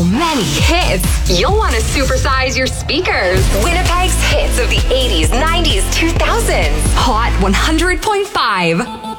So many hits. You'll want to supersize your speakers. Winnipeg's hits of the 80s, 90s, 2000s. Hot 100.5.